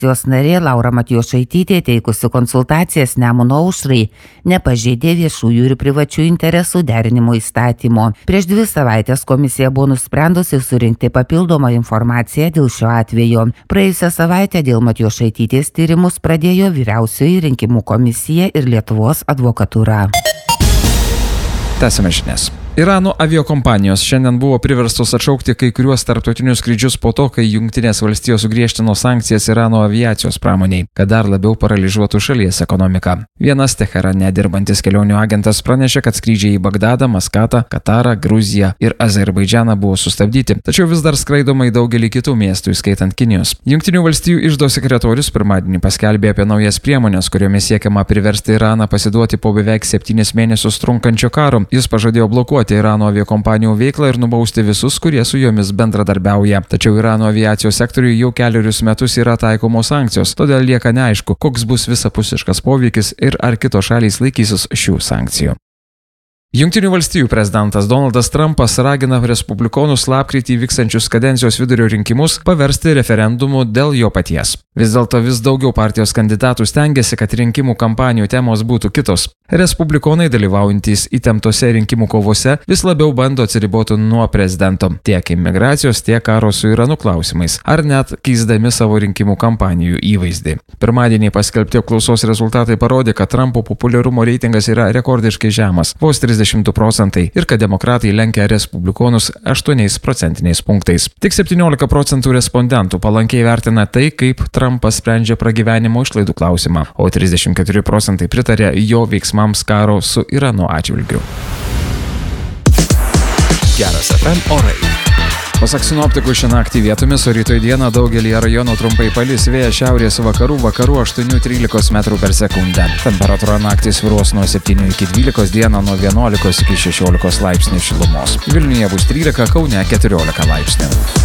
frakcijos narė Laura Matjošaitytė, teikusi konsultacijas Nemuno aušrai, nepažeidė viešųjų ir privačių interesų derinimo įstatymo. Prieš 2 savaitės komisija buvo nusprendusi surinkti papildomą informaciją dėl šio atvejo. Praėjusią savaitę dėl Matjošaitytės tyrimus pradėjo Vyriausioji rinkimų komisija ir Lietuvos advokatūra. Tęsime žinias. Irano aviakompanijos šiandien buvo priverstos atšaukti kai kuriuos tarptautinius skrydžius po to, kai Jungtinės valstijos sugriežtino sankcijas Irano aviacijos pramoniai, kad dar labiau paralyžiuotų šalies ekonomiką. Vienas Teherane dirbantis kelionių agentas pranešė, kad skrydžiai į Bagdadą, Maskatą, Katarą, Gruziją ir Azerbaidžaną buvo sustabdyti, tačiau vis dar skraidoma į daugelį kitų miestų, įskaitant Kinijos. Jungtinių valstijų iždo sekretorius pirmadienį paskelbė apie naujas priemonės, kuriomis siekiama priversti Iraną pasiduoti po beveik 7 mėnesius trunkančio karo. Jis pažadėjo blokuoti Irano aviakompanijų veiklą ir nubausti visus, kurie su jomis bendradarbiauja. Tačiau Irano aviacijos sektoriui jau 4 metus yra taikomos sankcijos, todėl lieka neaišku, koks bus visapusiškas poveikis ir ar kitos šalys laikysis šių sankcijų. Jungtinių valstijų prezidentas Donaldas Trumpas ragina respublikonus lapkritį vykstančius kadencijos vidurio rinkimus paversti referendumu dėl jo paties. Vis dėlto vis daugiau partijos kandidatų stengiasi, kad rinkimų kampanijų temos būtų kitos. Respublikonai dalyvaujantys įtemptose rinkimų kovose vis labiau bando atsiriboti nuo prezidento tiek imigracijos, tiek karo su Iranu klausimais, ar net keisdami savo rinkimų kampanijų įvaizdį. Pirmadienį paskelbti apklausos rezultatai parodė, kad Trumpo populiarumo reitingas yra rekordiškai žemas, vos 30% ir kad demokratai lenkia respublikonus 8 procentiniais punktais. Tik 17% respondentų palankiai vertina tai, kaip Trumpas sprendžia pragyvenimo išlaidų klausimą, o 34% pritarė jo veiksmams karo su Iranu atžvilgiu. Geras FM orai. Pasak sinoptikų, šią naktį vietomis, o rytoj dieną daugelį rajonų trumpai palis, vėjas šiaurės vakarų 8–13 m/s. Temperatūra naktį svyruos nuo 7 iki 12, dieną nuo 11 iki 16 laipsnių šilumos. Vilniuje bus 13, Kaune 14 laipsnių.